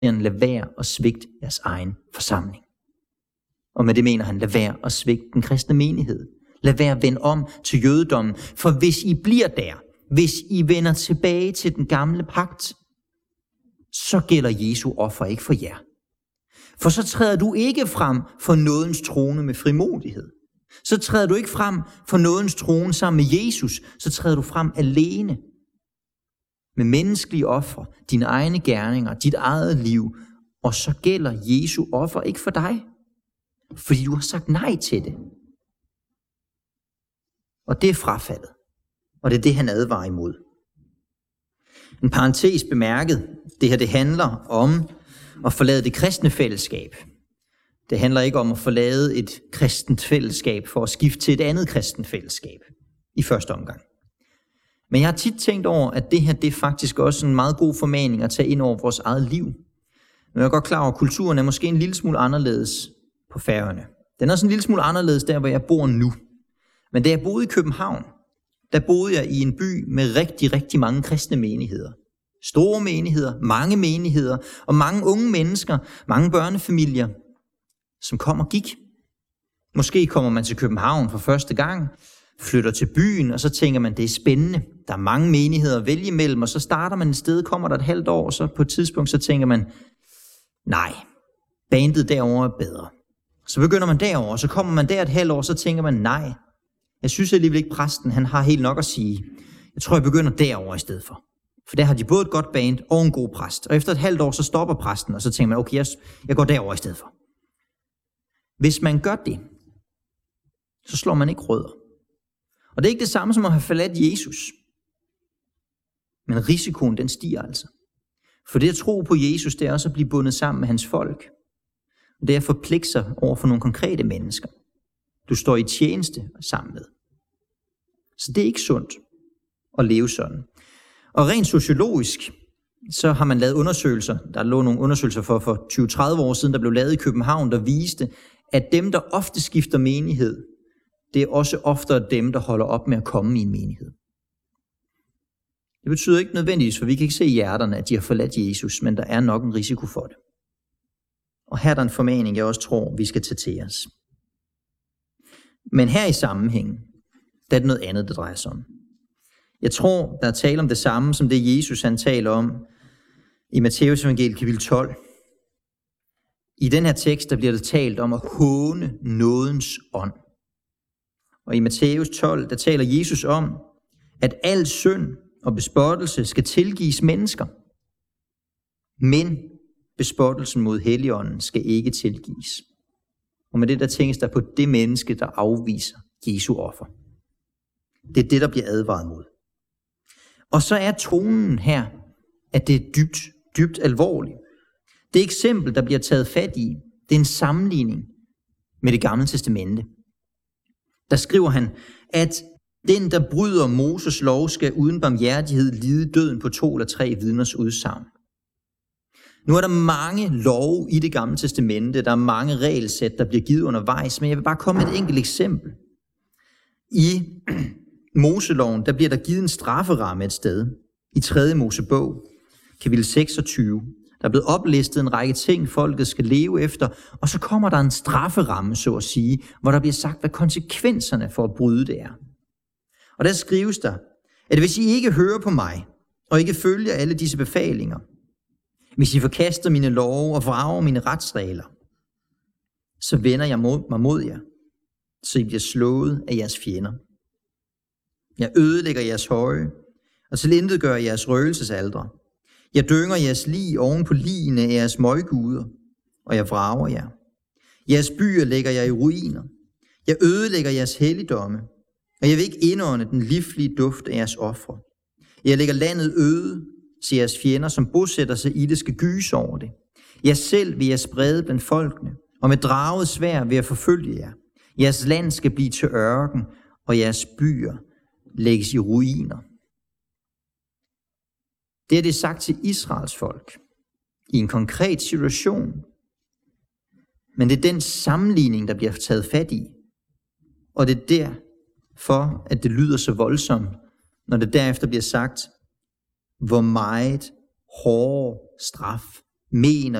lad være at svigte jeres egen forsamling. Og med det mener han, lad være at svigte den kristne menighed. Lad være at vende om til jødedommen, for hvis I bliver der, hvis I vender tilbage til den gamle pagt, så gælder Jesu offer ikke for jer. For så træder du ikke frem for nådens trone med frimodighed. Så træder du ikke frem for nådens trone sammen med Jesus, så træder du frem alene. Med menneskelige ofre, dine egne gerninger, dit eget liv, og så gælder Jesu offer ikke for dig, fordi du har sagt nej til det. Og det er frafaldet, og det er det, han advarer imod. En parentes bemærket, det her det handler om at forlade det kristne fællesskab. Det handler ikke om at forlade et kristent fællesskab for at skifte til et andet kristent fællesskab i første omgang. Men jeg har tit tænkt over, at det her det er faktisk også en meget god formaning at tage ind over vores eget liv. Men jeg er godt klar over, at kulturen er måske en lille smule anderledes på Færøerne. Den er også en lille smule anderledes der, hvor jeg bor nu. Men da jeg boede i København, der boede jeg i en by med rigtig, rigtig mange kristne menigheder. Store menigheder, mange menigheder og mange unge mennesker, mange børnefamilier, som kom og gik. Måske kommer man til København for første gang, flytter til byen, og så tænker man, det er spændende. Der er mange menigheder at vælge imellem, og så starter man et sted, kommer der et halvt år, og så på et tidspunkt, så tænker man, nej, bandet derovre er bedre. Så begynder man derover, så kommer man der et halvt år, så tænker man, nej, jeg synes alligevel ikke præsten, han har helt nok at sige. Jeg tror, jeg begynder derover i stedet for. For der har de både et godt band og en god præst. Og efter et halvt år, så stopper præsten, og så tænker man, okay, jeg går derover i stedet for. Hvis man gør det, så slår man ikke rødder. Og det er ikke det samme som at have forladt Jesus. Men risikoen, den stiger altså. For det at tro på Jesus, det er også at blive bundet sammen med hans folk. Og det er at forpligte sig over for nogle konkrete mennesker. Du står i tjeneste sammen med. Så det er ikke sundt at leve sådan. Og rent sociologisk, så har man lavet undersøgelser. Der lå nogle undersøgelser for 20-30 år siden, der blev lavet i København, der viste, at dem, der ofte skifter menighed, det er også oftere dem, der holder op med at komme i en menighed. Det betyder ikke nødvendigvis, for vi kan ikke se i hjerterne, at de har forladt Jesus, men der er nok en risiko for det. Og her er der en formaning, jeg også tror, vi skal tage til os. Men her i sammenhængen, der er det noget andet, det drejer sig om. Jeg tror, der er tale om det samme, som det Jesus han taler om i Matteus evangeliet kapitel 12. I den her tekst, der bliver det talt om at håne nådens ånd. Og i Matteus 12, der taler Jesus om, at al synd og bespottelse skal tilgives mennesker. Men bespottelsen mod Helligånden skal ikke tilgives. Og med det der tænkes der på det menneske, der afviser Jesu offer. Det er det, der bliver advaret mod. Og så er tonen her, at det er dybt, dybt alvorligt. Det eksempel, der bliver taget fat i, det er en sammenligning med det gamle testamente. Der skriver han, at den, der bryder Moses lov, skal uden barmhjertighed lide døden på 2 eller 3 vidners udsagn. Nu er der mange love i det gamle testamente, der er mange regelsæt, der bliver givet undervejs, men jeg vil bare komme med et enkelt eksempel. I Moseloven, der bliver der givet en strafferamme et sted, i 3. Mosebog, kapitel 26. Der er blevet oplistet en række ting, folket skal leve efter, og så kommer der en strafferamme, så at sige, hvor der bliver sagt, hvad konsekvenserne for at bryde det er. Og der skrives der, at hvis I ikke hører på mig, og ikke følger alle disse befalinger, hvis I forkaster mine love og vrager mine retsregler, så vender jeg mig mod jer, så I bliver slået af jeres fjender. Jeg ødelægger jeres høje, og tilintetgør jeres røgelsesaldre. Jeg dynger jeres lig oven på ligene af jeres møgguder, og jeg vrager jer. Jeres byer lægger jeg i ruiner. Jeg ødelægger jeres helligdomme, og jeg vil ikke indånde den livlige duft af jeres ofre. Jeg lægger landet øde, så jeres fjender, som bosætter sig i det, skal gyse over det. Jeg selv vil jeg sprede blandt folkene, og med draget sværd vil jeg forfølge jer. Jeres land skal blive til ørken, og jeres byer lægges i ruiner. Det er sagt til Israels folk i en konkret situation. Men det er den sammenligning, der bliver taget fat i. Og det er derfor, at det lyder så voldsomt, når det derefter bliver sagt, hvor meget hårdere straf mener